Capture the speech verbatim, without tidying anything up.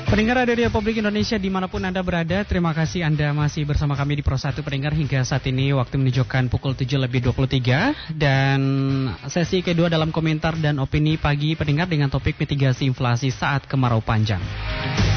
Pendengar Radio Republik Indonesia dimanapun Anda berada, terima kasih Anda masih bersama kami di Pro satu Pendengar hingga saat ini waktu menunjukkan pukul tujuh lebih dua puluh tiga. Dan sesi kedua dalam komentar dan opini pagi pendengar dengan topik mitigasi inflasi saat kemarau panjang.